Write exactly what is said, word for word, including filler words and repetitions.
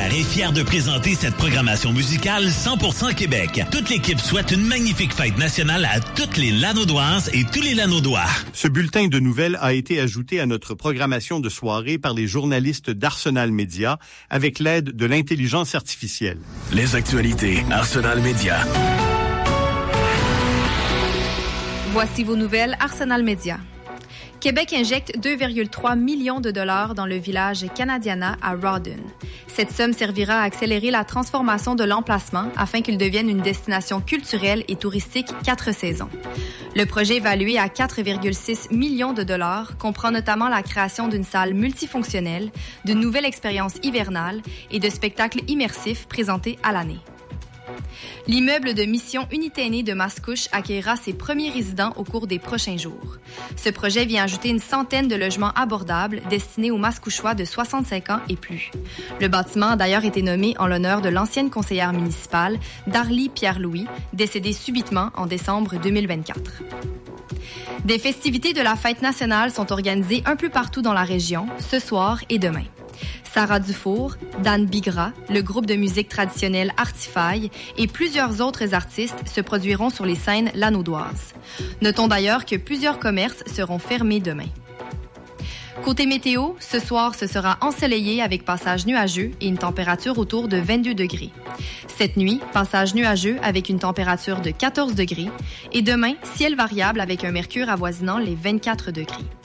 Pierre est fier de présenter cette programmation musicale cent pour cent Québec. Toute l'équipe souhaite une magnifique fête nationale à toutes les Lanaudoises et tous les Lanaudois. Ce bulletin de nouvelles a été ajouté à notre programmation de soirée par les journalistes d'Arsenal Média avec l'aide de l'intelligence artificielle. Les actualités Arsenal Média. Voici vos nouvelles Arsenal Média. Québec injecte deux virgule trois millions de dollars dans le village Canadiana à Rawdon. Cette somme servira à accélérer la transformation de l'emplacement afin qu'il devienne une destination culturelle et touristique quatre saisons. Le projet évalué à quatre virgule six millions de dollars comprend notamment la création d'une salle multifonctionnelle, d'une nouvelle expérience hivernale et de spectacles immersifs présentés à l'année. L'immeuble de mission Unité aînée de Mascouche accueillera ses premiers résidents au cours des prochains jours. Ce projet vient ajouter une centaine de logements abordables destinés aux Mascouchois de soixante-cinq ans et plus. Le bâtiment a d'ailleurs été nommé en l'honneur de l'ancienne conseillère municipale, Darly Pierre-Louis, décédée subitement en décembre deux mille vingt-quatre. Des festivités de la fête nationale sont organisées un peu partout dans la région, ce soir et demain. Sarah Dufour, Dan Bigra, le groupe de musique traditionnelle Artifaille et plusieurs autres artistes se produiront sur les scènes lanaudoises. Notons d'ailleurs que plusieurs commerces seront fermés demain. Côté météo, ce soir, ce sera ensoleillé avec passage nuageux et une température autour de vingt-deux degrés. Cette nuit, passage nuageux avec une température de quatorze degrés et demain, ciel variable avec un mercure avoisinant les vingt-quatre degrés.